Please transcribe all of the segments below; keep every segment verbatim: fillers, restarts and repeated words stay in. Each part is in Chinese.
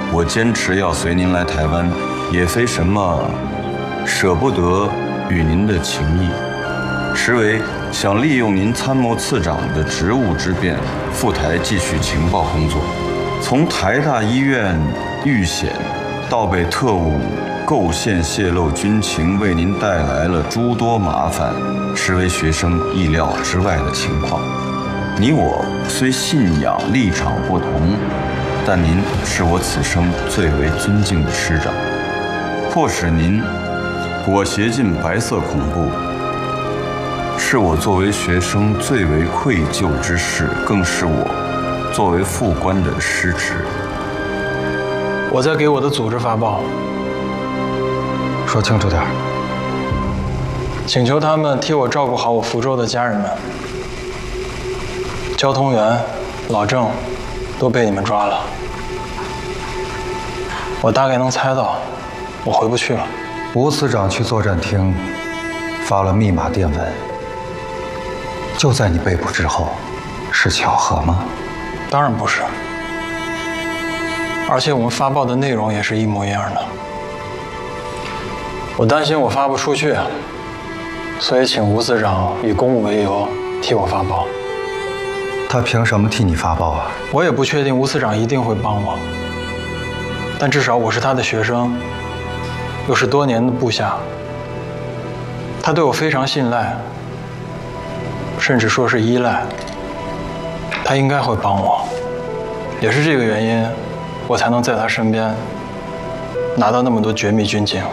我坚持要随您来台湾，也非什么舍不得与您的情谊，实为想利用您参谋次长的职务之便，赴台继续情报工作。从台大医院遇险，到被特务构陷泄露军情，为您带来了诸多麻烦，实为学生意料之外的情况。你我虽信仰立场不同，但您是我此生最为尊敬的师长。迫使您裹挟进白色恐怖，是我作为学生最为愧疚之事，更是我作为副官的失职。 我在给我的组织发报， 说清楚点， 请求他们替我照顾好我福州的家人们。交通员、老郑都被你们抓了，我大概能猜到，我回不去了。 吴司长去作战厅发了密码电文，就在你被捕之后，是巧合吗？ 当然不是，而且我们发报的内容也是一模一样的。我担心我发不出去，所以请吴司长以公务为由替我发报。 他凭什么替你发报啊？ 我也不确定吴司长一定会帮我，但至少我是他的学生，又是多年的部下，他对我非常信赖，甚至说是依赖，他应该会帮我。也是这个原因，我才能在他身边拿到那么多绝密军情。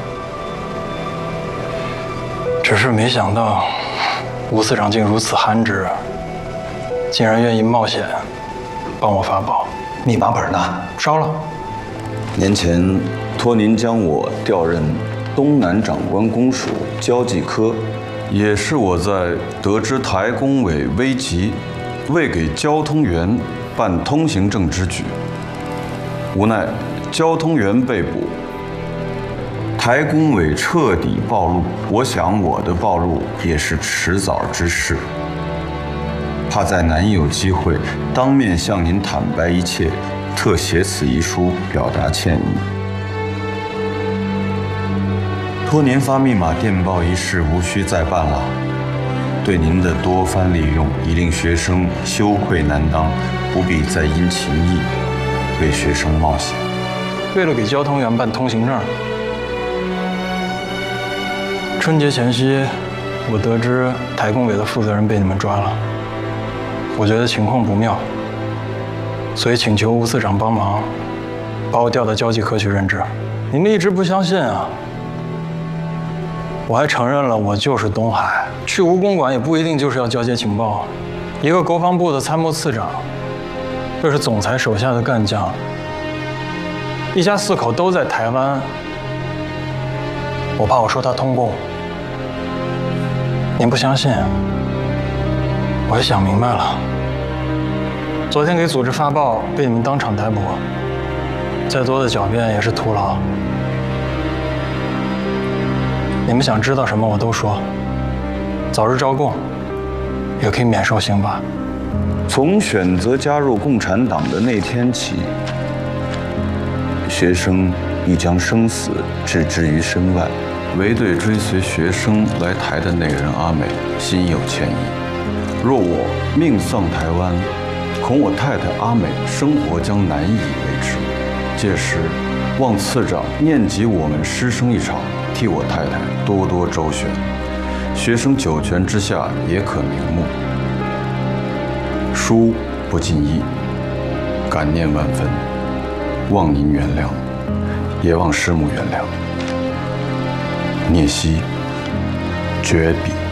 只是没想到，吴司长竟如此憨直，竟然愿意冒险帮我发报。 密码本呢？ 烧了。 年前托您将我调任东南长官公署交际科，也是我在得知台工委危急，未给交通员办通行证之举。无奈交通员被捕，台工委彻底暴露，我想我的暴露也是迟早之事。怕再难有机会当面向您坦白一切，特写此遗书表达歉意。托您发密码电报一事无需再办了，对您的多番利用已令学生羞愧难当，不必再因情义为学生冒险。 为了给交通员办通行证，春节前夕，我得知台工委的负责人被你们抓了，我觉得情况不妙，所以请求吴司长帮忙，把我调到交际科去任职。你们一直不相信啊，我还承认了，我就是东海。去吴公馆也不一定就是要交接情报，一个国防部的参谋次长，又是总裁手下的干将，一家四口都在台湾，我怕我说他通共，您不相信，我也想明白了。昨天给组织发报，被你们当场逮捕，再多的狡辩也是徒劳。你们想知道什么我都说，早日招供，也可以免受刑罚。 从选择加入共产党的那天起，学生已将生死置之于身外，唯对追随学生来台的那个人阿美心有歉意。若我命丧台湾，恐我太太阿美生活将难以维持。届时，望次长念及我们师生一场，替我太太多多周旋，学生九泉之下也可瞑目。书不尽意，感念万分，望您原谅，也望师母原谅。聂希，绝笔。